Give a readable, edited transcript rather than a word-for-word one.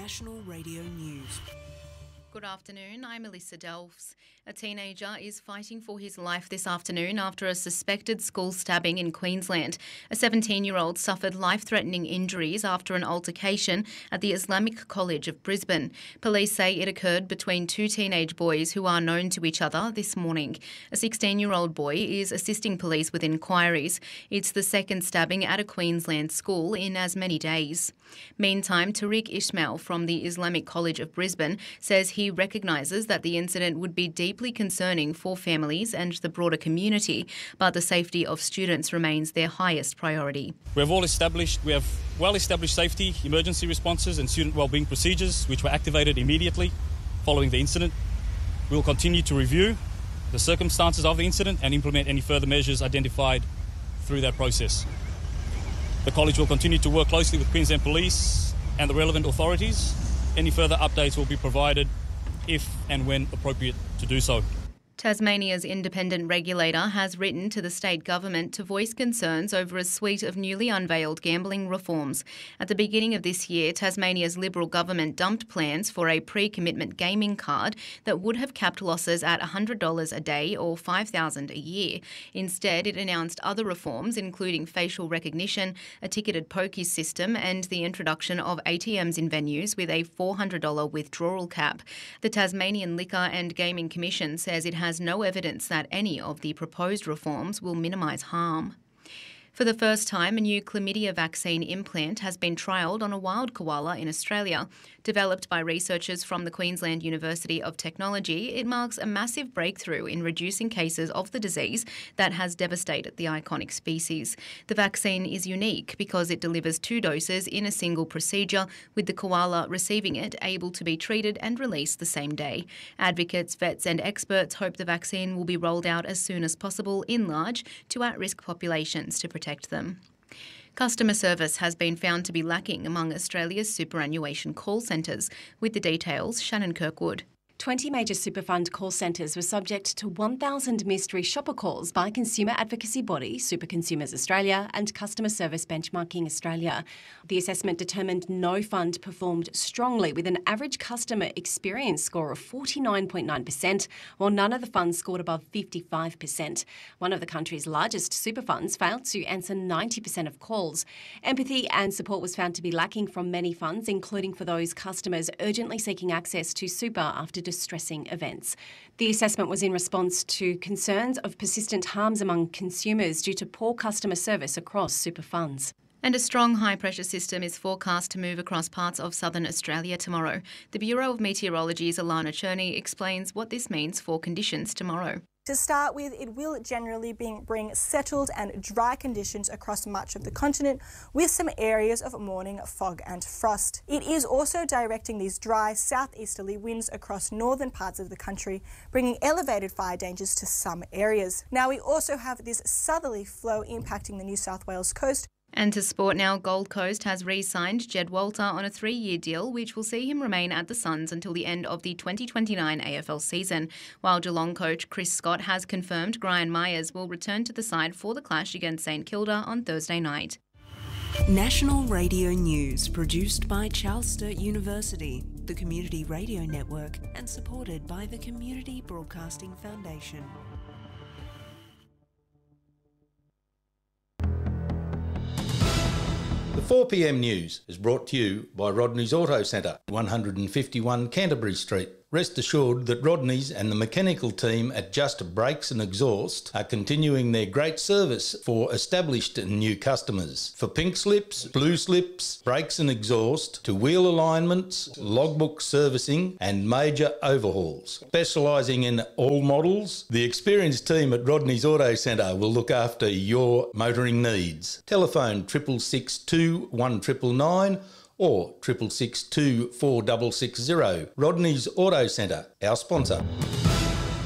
National Radio News. Good afternoon, I'm Alyssa Delfs. A teenager is fighting for his life this afternoon after a suspected school stabbing in Queensland. A 17-year-old suffered life-threatening injuries after an altercation at the Islamic College of Brisbane. Police say it occurred between two teenage boys who are known to each other this morning. A 16-year-old boy is assisting police with inquiries. It's the second stabbing at a Queensland school in as many days. Meantime, Tariq Ismail from the Islamic College of Brisbane says he recognises that the incident would be deeply concerning for families and the broader community, but the safety of students remains their highest priority. We have well-established safety, emergency responses and student wellbeing procedures which were activated immediately following the incident. We will continue to review the circumstances of the incident and implement any further measures identified through that process. The college will continue to work closely with Queensland Police and the relevant authorities. Any further updates will be provided if and when appropriate to do so. Tasmania's independent regulator has written to the state government to voice concerns over a suite of newly unveiled gambling reforms. At the beginning of this year, Tasmania's Liberal government dumped plans for a pre-commitment gaming card that would have capped losses at $100 a day or $5,000 a year. Instead, it announced other reforms, including facial recognition, a ticketed pokies system and the introduction of ATMs in venues with a $400 withdrawal cap. The Tasmanian Liquor and Gaming Commission says it has no evidence that any of the proposed reforms will minimise harm. For the first time, a new chlamydia vaccine implant has been trialled on a wild koala in Australia. Developed by researchers from the Queensland University of Technology, it marks a massive breakthrough in reducing cases of the disease that has devastated the iconic species. The vaccine is unique because it delivers 2 doses in a single procedure, with the koala receiving it able to be treated and released the same day. Advocates, vets and experts hope the vaccine will be rolled out as soon as possible in large to at-risk populations to protect them. Customer service has been found to be lacking among Australia's superannuation call centres. With the details, Shannon Kirkwood. 20 major super fund call centres were subject to 1,000 mystery shopper calls by consumer advocacy body Super Consumers Australia and Customer Service Benchmarking Australia. The assessment determined no fund performed strongly, with an average customer experience score of 49.9%, while none of the funds scored above 55%. One of the country's largest super funds failed to answer 90% of calls. Empathy and support was found to be lacking from many funds, including for those customers urgently seeking access to super after distressing events. The assessment was in response to concerns of persistent harms among consumers due to poor customer service across super funds. And a strong high-pressure system is forecast to move across parts of southern Australia tomorrow. The Bureau of Meteorology's Alana Cherney explains what this means for conditions tomorrow. To start with, it will generally bring settled and dry conditions across much of the continent, with some areas of morning fog and frost. It is also directing these dry southeasterly winds across northern parts of the country, bringing elevated fire dangers to some areas. Now, we also have this southerly flow impacting the New South Wales coast. And to sport now, Gold Coast has re-signed Jed Walter on a 3-year deal, which will see him remain at the Suns until the end of the 2029 AFL season, while Geelong coach Chris Scott has confirmed Brian Myers will return to the side for the clash against St Kilda on Thursday night. National Radio News, produced by Charles Sturt University, the Community Radio Network, and supported by the Community Broadcasting Foundation. The 4pm news is brought to you by Rodney's Auto Centre, 151 Canterbury Street. Rest assured that Rodney's and the mechanical team at Just Brakes and Exhaust are continuing their great service for established and new customers. For pink slips, blue slips, brakes and exhaust, to wheel alignments, logbook servicing and major overhauls. Specialising in all models, the experienced team at Rodney's Auto Centre will look after your motoring needs. Telephone 662 1999 or 662 4660. Rodney's Auto Centre, our sponsor.